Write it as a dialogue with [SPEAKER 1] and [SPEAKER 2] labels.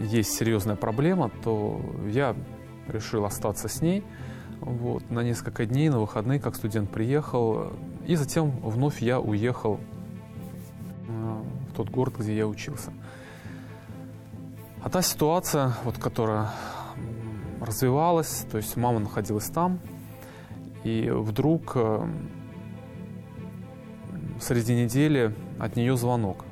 [SPEAKER 1] есть серьезная проблема, то я решил остаться с ней вот, на несколько дней, на выходные, как студент приехал. И затем вновь я уехал в тот город, где я учился. А та ситуация, вот, которая развивалась, то есть мама находилась там, и вдруг среди недели от нее звонок.